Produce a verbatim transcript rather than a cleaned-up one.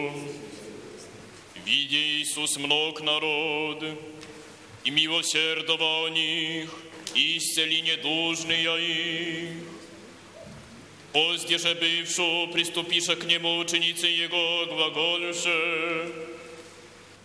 Видя Иисус много народ, и милосердово о них, и исцели недужные их. Позде же бывшу, приступиша к нему ученицы его, глагольше: